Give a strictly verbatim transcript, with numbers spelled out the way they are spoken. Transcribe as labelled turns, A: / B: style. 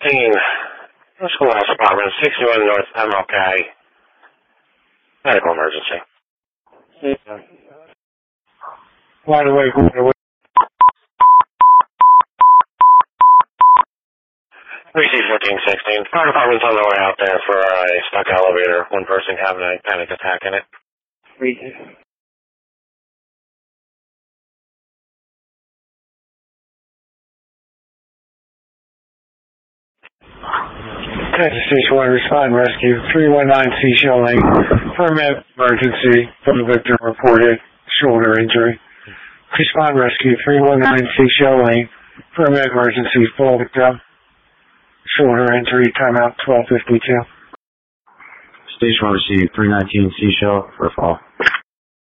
A: sixteen, Schoolhouse Apartments, sixty-one North M L K. Medical emergency.
B: Yeah. Wide awake, wide awake.
A: Receive fourteen sixteen. Fire department's on their way out there for a stuck elevator. One person having a panic attack in it.
B: Receive. Texas Station one, respond rescue, three one nine Seashell Lane, permit emergency, from the victim reported shoulder injury. Respond rescue, three one nine Seashell Lane, permit emergency, full victim, shoulder injury, timeout twelve fifty-two.
C: Station one received, three nineteen Seashell for a fall.